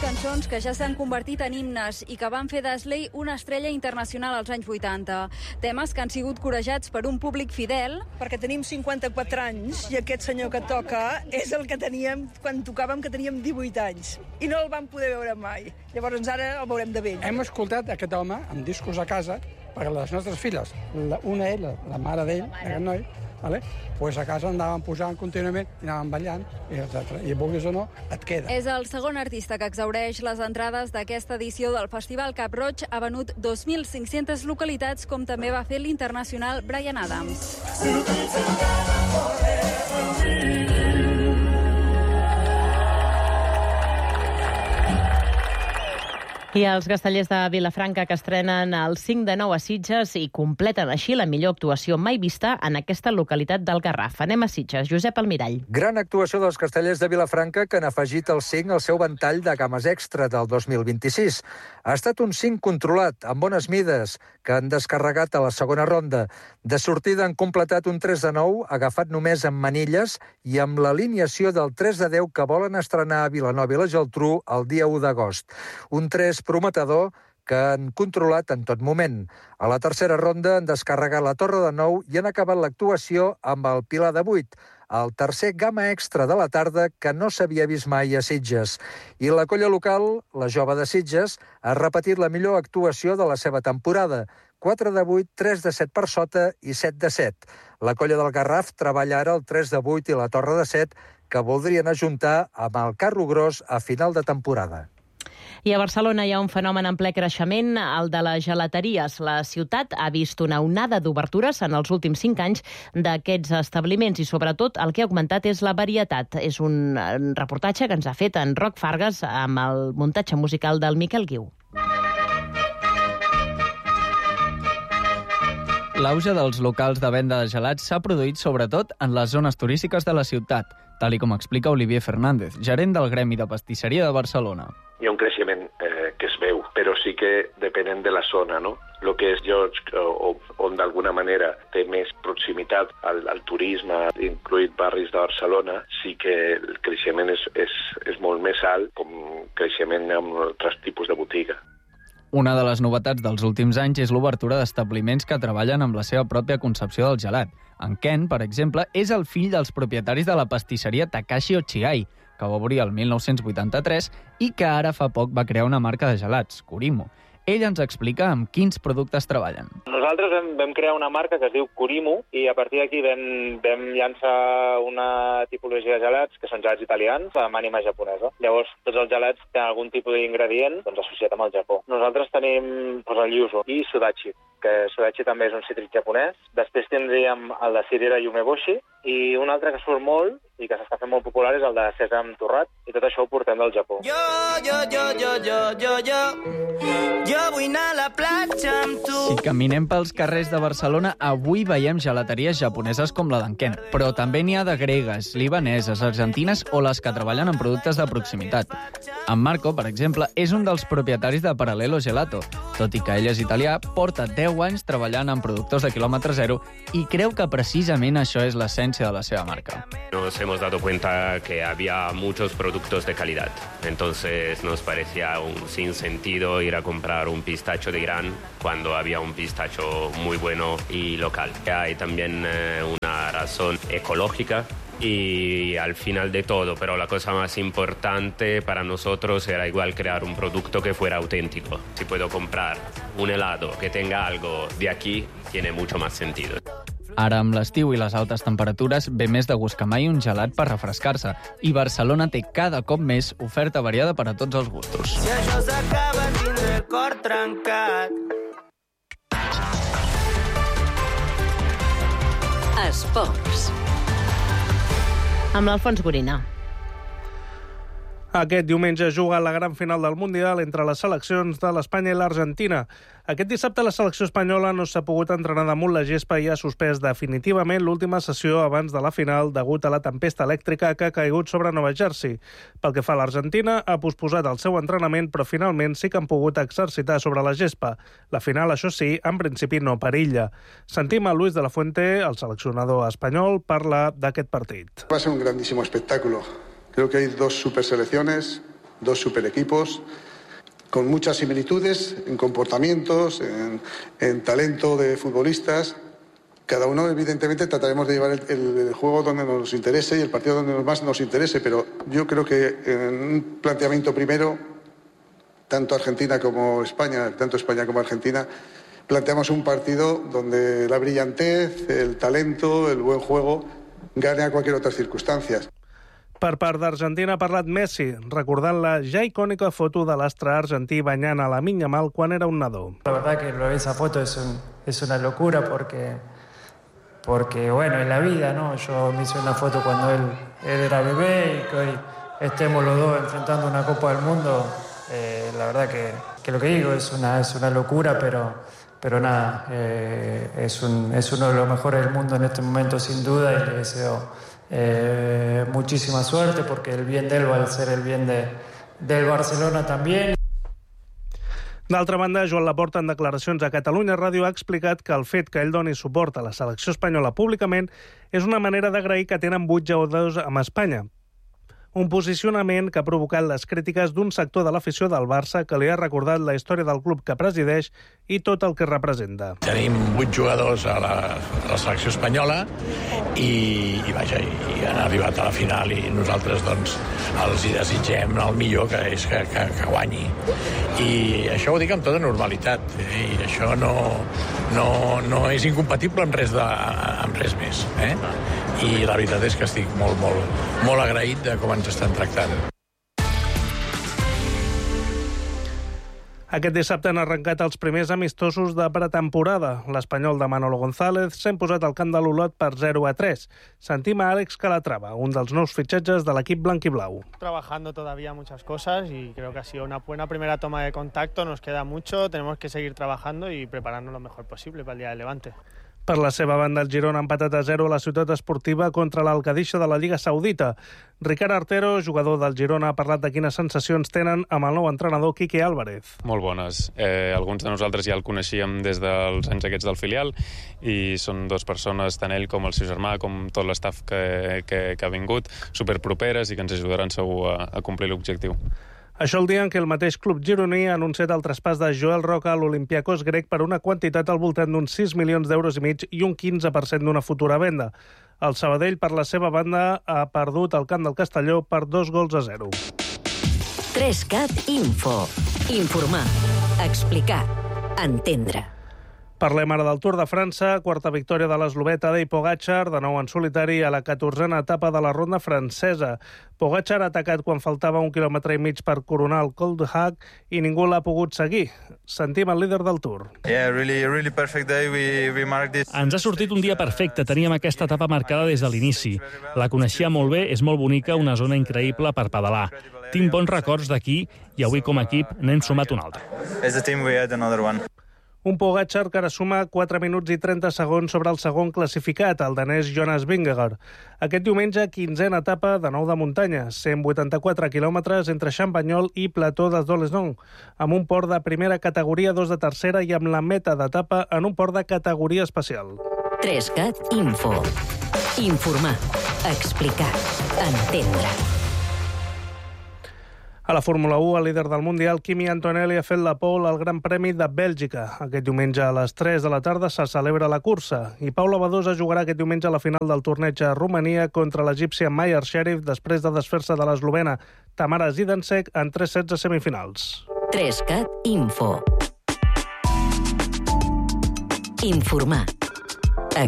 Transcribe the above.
cançons que ja s'han convertit en himnes i que van fer d'Asley una estrella internacional als anys 80. Temes que han sigut corejats per un públic fidel. Perquè tenim 54 anys i aquest senyor que toca és el que teníem quan tocàvem, que teníem 18 anys. I no el vam poder veure mai. Llavors ara el veurem de vell. Hem escoltat aquest home amb discos a casa per a les nostres filles. Una ella, la mare d'ell, aquest noi, pues a casa anàvem posant contínuament i anàvem ballant, etc. I vulguis o no, et queda. És el segon artista que exhaureix les entrades d'aquesta edició del Festival Cap Roig. Ha venut 2.500 localitats, com també va fer l'internacional Bryan Adams. I els castellers de Vilafranca que estrenen el 5 de 9 a Sitges i completen així la millor actuació mai vista en aquesta localitat del Garraf. Anem a Sitges. Josep Almirall. Gran actuació dels castellers de Vilafranca que han afegit el 5 al seu ventall de games extra del 2026. Ha estat un 5 controlat, amb bones mides, que han descarregat a la segona ronda. De sortida han completat un 3 de 9, agafat només amb manilles i amb l'alineació del 3 de 10 que volen estrenar a Vilanova i la Geltrú el dia 1 d'agost. Un 3 prometedor que han controlat en tot moment. A la tercera ronda han descarregat la torre de 9 i han acabat l'actuació amb el pilar de 8, el tercer gamma extra de la tarda que no s'havia vist mai a Sitges. I la colla local, la Jove de Sitges, ha repetit la millor actuació de la seva temporada. 4 de 8, 3 de 7 per sota i 7 de 7. La colla del Garraf treballa ara el 3 de 8 i la torre de 7, que voldrien ajuntar amb el carro gros a final de temporada. I a Barcelona hi ha un fenomen en ple creixement, el de les gelateries. La ciutat ha vist una onada d'obertures en els últims 5 anys d'aquests establiments i, sobretot, el que ha augmentat és la varietat. És un reportatge que ens ha fet en Roc Fargas amb el muntatge musical del Miquel Guiu. L'auge dels locals de venda de gelats s'ha produït sobretot en les zones turístiques de la ciutat, tal com explica Olivier Fernández, gerent del Gremi de Pastisseria de Barcelona. Hi ha un creixement que es veu, però sí que depenent de la zona, no? El que és llocs on d'alguna manera té més proximitat al turisme, incluït barris de Barcelona, sí que el creixement és molt més alt, com creixement amb altres tipus de botiga. Una de les novetats dels últims anys és l'obertura d'establiments que treballen amb la seva pròpia concepció del gelat. En Ken, per exemple, és el fill dels propietaris de la pastisseria Takashi Ochiai, que va obrir el 1983 i que ara fa poc va crear una marca de gelats, Kurimo. Ell ens explica amb quins productes treballen. Nosaltres vam crear una marca que es diu Kurimo i a partir d'aquí vam llançar una tipologia de gelats que són gelats italians amb ànima japonesa. Llavors, tots els gelats tenen algun tipus d'ingredient associat amb el Japó. Nosaltres tenim el yuzu i sudachi, que sudachi també és un cítric japonès. Després tindríem el de cirera i umeboshi i un altre que surt molt i que s'està fent molt popular és el de sèsam torrat i tot això ho portem del Japó. Jo vull anar a la platja amb tu. Si caminem pels carrers de Barcelona, avui veiem gelateries japoneses com la d'en Ken, però també n'hi ha de gregues, libaneses, argentines o les que treballen en productes de proximitat. En Marco, per exemple, és un dels propietaris de Parallelo Gelato. Tot i que ell és italià, porta 10 anys treballant en productors de quilòmetre zero i creu que precisament això és l'essència de la seva marca. Nos hemos dado cuenta que había muchos productos de calidad. Entonces nos parecía un sinsentido ir a comprar un pistacho de gran cuando había un pistacho muy bueno y local. Hay también una razón ecológica y al final de todo, pero la cosa más importante para nosotros era igual crear un producto que fuera auténtico. Si puedo comprar un helado que tenga algo de aquí, tiene mucho más sentido. Ara, amb l'estiu i les altes temperatures, ve més de gust que mai un gelat per refrescar-se. I Barcelona té cada cop més oferta variada per a tots els gustos. Si això s'acaba, tindré el cor trencat. Esports. Amb l'Alfons Gorina. Aquest diumenge juga la gran final del Mundial entre les seleccions de l'Espanya i l'Argentina. Aquest dissabte la selecció espanyola no s'ha pogut entrenar damunt la gespa i ha suspès definitivament l'última sessió abans de la final degut a la tempesta elèctrica que ha caigut sobre Nova Jersey. Pel que fa a l'Argentina, ha posposat el seu entrenament, però finalment sí que han pogut exercitar sobre la gespa. La final, això sí, en principi no perilla. Sentim a Luis de la Fuente, el seleccionador espanyol, parlar d'aquest partit. Va ser un grandísimo espectáculo. Creo que hay dos superselecciones dos super equipos con muchas similitudes en comportamientos, en talento de futbolistas. Cada uno, evidentemente, trataremos de llevar el juego donde nos interese y el partido donde más nos interese, pero yo creo que en un planteamiento primero, tanto Argentina como España, tanto España como Argentina, planteamos un partido donde la brillantez, el talento, el buen juego gane a cualquier otras circunstancias. Per part d'Argentina ha parlat Messi, recordant la ja icònica foto de l'astre argentí banyant a Lamine Yamal quan era un nadó. La verdad que esa foto es una locura porque bueno, en la vida, ¿no? Yo me hice una foto cuando él era bebé y que hoy estemos los dos enfrentando una Copa del Mundo. La verdad que lo que digo es una locura, pero nada, es uno de los mejores del mundo en este momento sin duda y le deseo muchísima suerte porque el bien de él va a ser el bien del Barcelona también. D'altra banda, Joan Laporta, en declaracions a Catalunya Ràdio, ha explicat que el fet que ell doni suport a la selecció espanyola públicament és una manera d'agrair que tenen 8 jugadors amb Espanya. Un posicionament que ha provocat les crítiques d'un sector de l'afició del Barça que li ha recordat la història del club que presideix i tot el que representa. Tenim 8 jugadors a la selecció espanyola i han arribat a la final i nosaltres doncs els hi desitgem el millor, que és que guanyi. I això ho dic amb tota normalitat i això no és incompatible amb res més. I la veritat és que estic molt agraït de com ens estan tractant. Aquest dissabte han arrencat els primers amistosos de pretemporada. L'espanyol de Manolo González s'ha imposat al camp de l'Olot per 0-3. Sentim a Àlex Calatrava, un dels nous fitxatges de l'equip blanquiblau. Trabajando todavía muchas cosas y creo que ha sido una buena primera toma de contacto. Nos queda mucho, tenemos que seguir trabajando y prepararnos lo mejor posible para el día del Levante. Per la seva banda, el Girona ha empatat a 0 a la ciutat esportiva contra l'Alcadisha de la Lliga Saudita. Ricard Artero, jugador del Girona, ha parlat de quines sensacions tenen amb el nou entrenador Quique Álvarez. Molt bones. Alguns de nosaltres ja el coneixíem des dels anys aquests del filial i són dues persones, tant ell com el seu germà, com tot l'estaf que ha vingut, superproperes i que ens ajudaran segur a complir l'objectiu. Això el dia en què el mateix club gironí ha anunciat el traspàs de Joel Roca a l'Olympiacos grec per una quantitat al voltant d'uns 6 milions d'euros i mig i un 15% d'una futura venda. El Sabadell, per la seva banda, ha perdut el camp del Castelló per 2-0. 3CAT Info. Informar, explicar, entendre. Parlem ara del Tour de França, quarta victòria de l'eslovè Tadej Pogačar, de nou en solitari a la 14a etapa de la ronda francesa. Pogačar ha atacat quan faltava 1,5 quilòmetres per coronar el Col de Hac i ningú l'ha pogut seguir. Sentim el líder del Tour. Really perfect day. We marked this. Ens ha sortit un dia perfecte. Teníem aquesta etapa marcada des de l'inici. La coneixia molt bé, és molt bonica, una zona increïble per pedalar. Tinc bons records d'aquí i avui com a equip n'hem sumat un altre. As a team we had another one. Un Pogačar que ara suma 4 minuts i 30 segons sobre el segon classificat, el danès Jonas Vingegaard. Aquest diumenge, 15a etapa de nou de muntanya, 184 quilòmetres entre Champanyol i Plató des d'Olesnon, amb un port de primera categoria, 2 de tercera i amb la meta d'etapa en un port de categoria especial. 3CAT Info. Informar, explicar, entendre. A la Fórmula 1, el líder del Mundial, Kimi Antonelli, ha fet la pole al Gran Premi de Bèlgica. Aquest diumenge a les 3 de la tarda se celebra la cursa. I Paula Badosa jugarà aquest diumenge a la final del torneig a Romania contra l'egípcia Mayer Sherif després de desfer-se de l'eslovena Tamara Zidansek en 3 sets a semifinals. 3CAT Info. Informar,